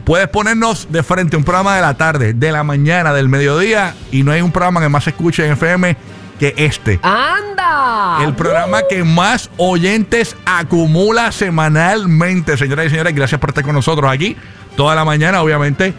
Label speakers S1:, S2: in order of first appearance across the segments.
S1: puedes ponernos de frente un programa de la tarde, de la mañana, del mediodía, y no hay un programa que más se escuche en FM que este.
S2: ¡Anda!
S1: El programa que más oyentes acumula semanalmente, señoras y señores. Gracias por estar con nosotros aquí toda la mañana, obviamente.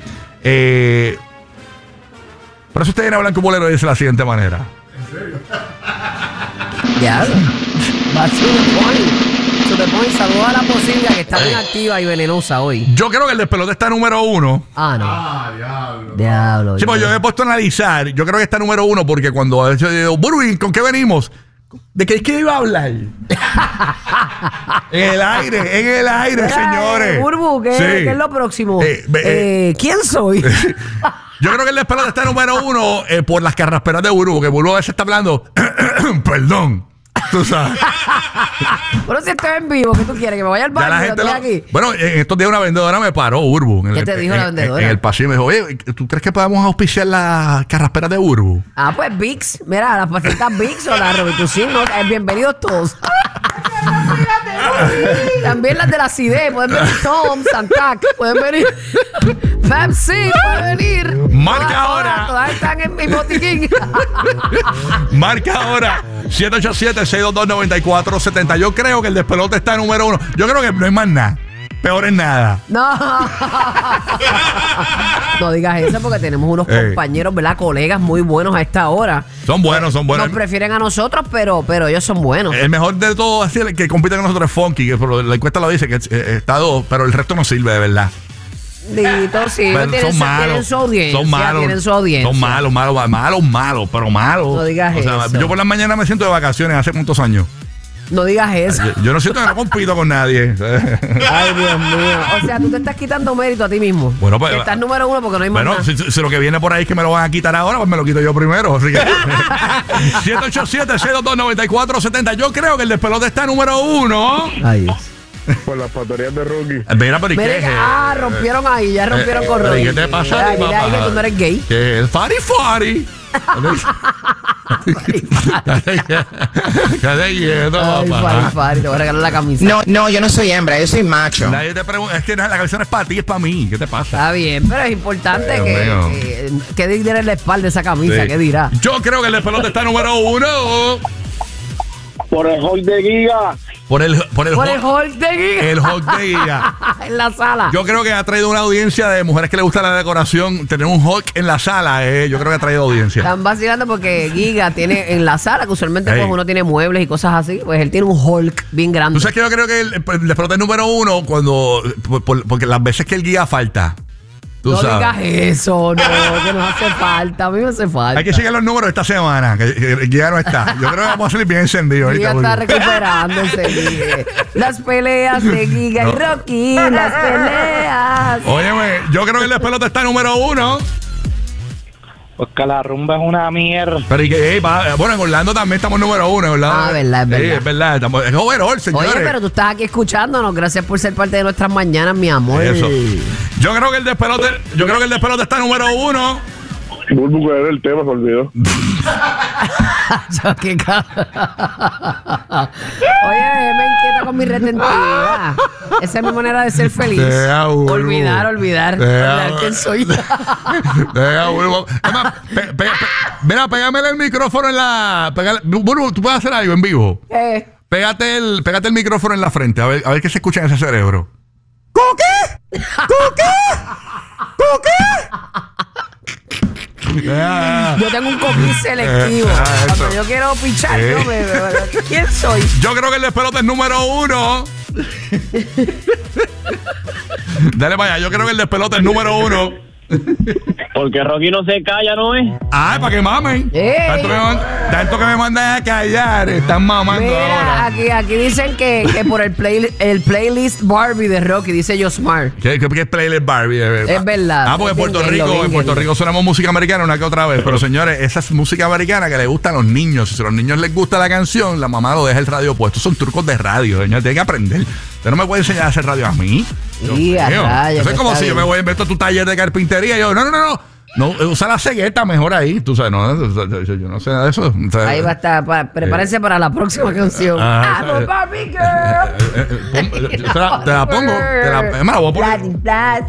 S1: Por eso usted viene a Blanco Bolero y dice de la siguiente manera. ¿En serio?
S2: Ya. That's to the point. To the point. Saludos a la posible que está bien activa y venenosa hoy.
S1: Yo creo que el despelote está número 1.
S2: Ah, no. Diablo.
S1: Sí, pues yo me he puesto a analizar. Yo creo que está número 1 porque cuando yo digo, Burwin, ¿con qué venimos? ¿De qué es que iba a hablar? En el aire, señores.
S2: Burbu, ¿qué es lo próximo? ¿Quién soy?
S1: Yo creo que el despelote está número 1 por las carrasperas de Burbu, que Burbu a veces está hablando. Perdón. Tú sabes.
S2: Bueno, si estoy en vivo, ¿qué tú quieres? ¿Que me vaya al baño? Aquí.
S1: Bueno, en estos días una vendedora me paró, Burbu.
S2: ¿Qué te dijo la vendedora?
S1: En el pasillo me dijo, oye, ¿tú crees que podamos auspiciar las carrasperas de Burbu?
S2: Ah, pues Vicks. Mira, las pacitas Vicks o las Robitussin, ¿no? Bienvenidos todos. También las de la CIDE. Pueden venir Tom, Santac. Pueden venir Pepsi. Pueden venir.
S1: Marca ahora.
S2: Todas están en mi botiquín.
S1: Marca ahora. 787-622-9470. Yo creo que el despelote está número 1. Yo creo que no hay más nada. Peor es nada.
S2: No. No digas eso porque tenemos unos compañeros, ¿verdad? Colegas muy buenos a esta hora.
S1: Son buenos.
S2: Nos prefieren a nosotros, pero ellos son buenos.
S1: El mejor de todo así que compite con nosotros es Funky, que la encuesta lo dice, que está 2, pero el resto no sirve de verdad.
S2: Sí,
S1: son malos.
S2: Tienen su audiencia.
S1: Son malos.
S2: Tienen su audiencia.
S1: Son malos, pero malos.
S2: No digas eso.
S1: Yo por las mañanas me siento de vacaciones hace cuántos años.
S2: No digas eso.
S1: Yo no siento que no compito con nadie.
S2: Ay, Dios mío. O sea, tú te estás quitando mérito a ti mismo.
S1: Bueno, pues.
S2: Estás número 1 porque no hay más nada.
S1: Si lo que viene por ahí es que me lo van a quitar ahora, pues me lo quito yo primero. Así que 787-622-9470. Yo creo que el despelote está número 1.
S2: Ay, Dios.
S3: Por las pastorías de Rocky.
S1: Mira, pero ¿y qué?
S2: Rompieron ahí, ya rompieron con Rocky.
S1: ¿Qué te pasa a ti, papá?
S2: Dile que tú no eres gay.
S1: ¿Qué es el Fari? Quédate quieto, papá.
S2: Fari, te voy a regalar la camisa.
S4: No, yo no soy hembra, yo soy macho.
S1: Nadie te pregunta, es que la camisa no es para ti, es para mí. ¿Qué te pasa?
S2: Está bien, pero es importante que dirá en la espalda esa camisa,
S1: Sí.
S2: ¿qué dirá?
S1: Yo creo que el despelote está número 1.
S3: Por el Hulk de Giga.
S1: Por el
S2: Hulk de Giga.
S1: El Hulk de Giga.
S2: En la sala.
S1: Yo creo que ha traído una audiencia de mujeres que le gusta la decoración. Tener un Hulk en la sala, yo creo que ha traído audiencia.
S2: Están vacilando porque Giga tiene en la sala, que usualmente pues uno tiene muebles y cosas así, pues él tiene un Hulk bien grande.
S1: ¿Tú sabes que yo creo que el despelote es número 1 porque las veces que el Giga falta?
S2: No digas eso, no, que nos hace falta. A mí me hace falta.
S1: Hay que chequear los números esta semana, que ya no está. Yo creo que vamos a salir bien encendidos.
S2: Giga está recuperándose. Las peleas de Giga y Rocky, las peleas.
S1: Óyeme, yo creo que el despelote está número 1.
S3: Porque la rumba es una mierda.
S1: Pero bueno, en Orlando también estamos número 1, ¿verdad?
S2: Ah, verdad, es verdad.
S1: Sí, es verdad. Es overall, señores.
S2: Oye, pero tú estás aquí escuchándonos. Gracias por ser parte de nuestras mañanas, mi amor.
S1: Eso. Yo creo que el despelote está número 1.
S3: Bulbu, que era el tema, se olvidó.
S2: Oye, me inquieta con mi retentiva. Esa es mi manera de ser feliz. Olvidar quién soy.
S1: Mira, pégamele el micrófono en la... Burbu, ¿tú puedes hacer algo en vivo? Pégate el micrófono en la frente, a ver qué se escucha en ese cerebro. ¿Qué?
S2: Yo tengo un coquí selectivo. Cuando yo quiero pichar, ¿quién soy?
S1: Yo creo que el despelote es número 1. Dale para allá, yo creo que el despelote es número 1.
S3: Porque Rocky no se calla, ¿no es?
S1: Ay, para que mamen. Tanto que me mandan a callar. Están mamando.
S2: Mira,
S1: ahora.
S2: aquí dicen que por el playlist Barbie de Rocky, dice Josmar.
S1: ¿Qué es playlist Barbie?
S2: Es verdad.
S1: Ah, porque en Puerto Rico sonamos música americana una que otra vez. Pero señores, esa es música americana que le gusta a los niños. Si a los niños les gusta la canción, la mamá lo deja el radio puesto. Son trucos de radio, señor. Tienen que aprender. Usted no me puede enseñar a hacer radio a mí.
S2: Sí,
S1: eso es como si yo me voy a inventar tu taller de carpintería y yo, no, usa la cegueta mejor ahí. Tú sabes, yo no sé nada de eso.
S2: Ahí va a estar. Prepárense para la próxima canción. I'm a Barbie girl.
S1: Te la pongo. Me la voy a poner.